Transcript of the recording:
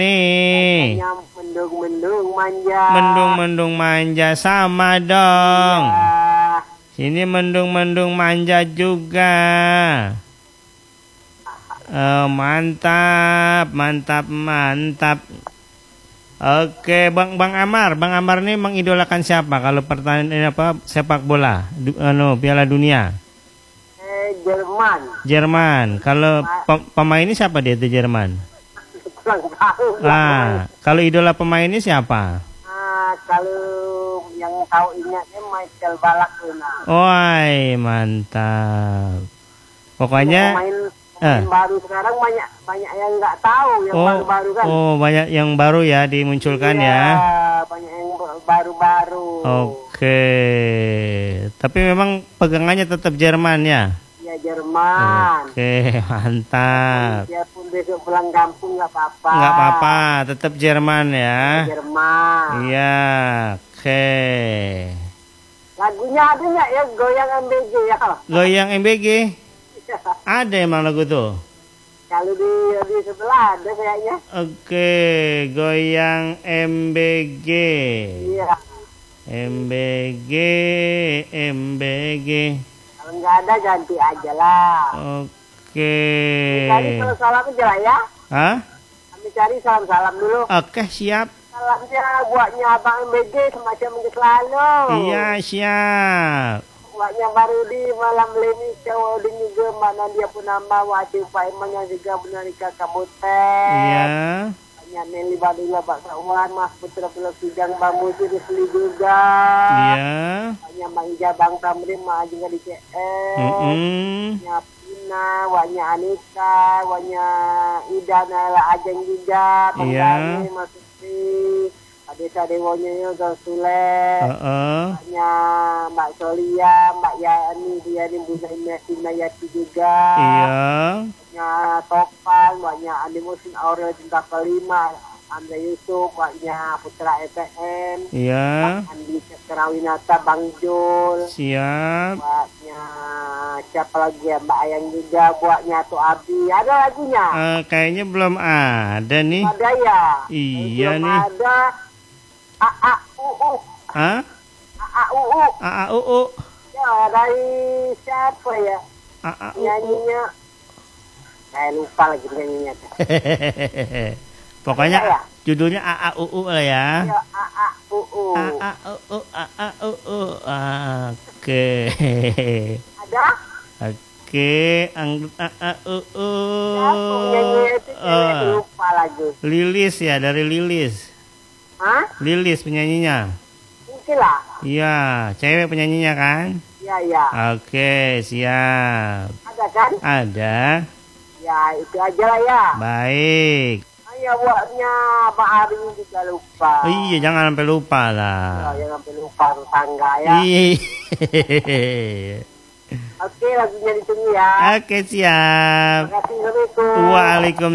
nih? Mendung-mendung manja. Mendung-mendung manja sama dong. Ya. Sini mendung-mendung manja juga. Mantap, mantap, mantap. Oke, Bang Amar nih mengidolakan siapa kalau pertandingan sepak bola, Piala Dunia? Jerman. Jerman. Kalau pemainnya siapa dia itu Jerman? Kurang tahu. Kalau idola pemainnya siapa? Kalau yang tahu ingatnya Michael Ballack. Woi, mantap. Pokoknya pemain baru sekarang banyak yang nggak tahu yang baru-baru kan. Oh, banyak yang baru ya dimunculkan ya. Banyak yang baru-baru. Oke. Tapi memang pegangannya tetap Jerman ya? Ya, Jerman. Oke, mantap. Dia pun besok pulang kampung nggak apa-apa. Nggak apa-apa, tetap Jerman ya. Jerman. Iya, oke. Lagunya ada nggak ya, Goyang MBG ya? Goyang MBG? Ada emang lagu tuh? Kalau di sebelah ada kayaknya. Oke, Goyang MBG. Iya. MBG. Kalau nggak ada ganti aja lah. Oke. Cari salam aja lah ya. Hah? Kami cari salam dulu. Oke, siap. Salamnya buatnya Abang MBG semacam selalu. Iya, siap. Buatnya baru di malam lini cowok di juga mana dia pun nama wajib Pak Iman yang juga benarika kabupaten. Iya. Banyak Nelly Badula Pak Sawan Mas Putra Pulau Sidang Bambu Siri juga. Iya. Banyak Bang Ija Bang Tamrin Mak juga di CM. Banyak Pina, banyak Anissa, banyak Ida Nala Ajeng juga. Bang Dani Mas Sri. Desa Dewonya juga Sule. Banyak Mbak Solia, Mbak Yani, dia ni Bunda Inayati juga. Iya. Banyak Topan, banyak Andi Musin Aurel Cinta Kelima, Andre Yusuf, banyak Putra EPM. Iya. Andi Kerawinata, Bang Jul. Siap. Banyak siapa lagi ya, Mbak Ayang juga, buatnya Tuh Abi. Ada lagunya? Kayaknya belum ada nih. Ada ya? Iya belum nih. Ada. AAUU. Hah? AAUU. AAUU. Ya, dari siapa ya? AAUU. Nyanyinya. Saya lupa lagi nyanyinya. Pokoknya ya? judulnya AAUU lah ya. Ya, AAUU. AAUU. Oke. Ada? Oke, anggrek AAUU. Siapa nyanyinya itu? Saya lupa lagi. Lilis ya, dari Lilis. Hah? Lilis penyanyinya. Mungkin lah. Iya, cewek penyanyinya kan? Iya. Oke, siap. Ada kan? Ada. Ya, itu aja lah ya. Baik. Ya, buatnya Pak Ari juga lupa. Iya, jangan sampai lupa lah. Ya, jangan sampai lupa tetangga ya. Iya. Oke, lagunya ditunggu ya. Oke, siap. Terima kasih. Assalamualaikum. Waalaikumsalam.